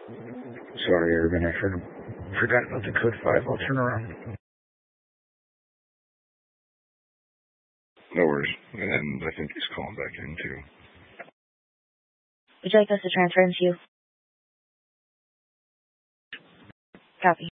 Sorry, Urban, I forgot about the code 5. I'll turn around. No worries. And I think he's calling back in, too. Would you like us to transfer him to you? Copy.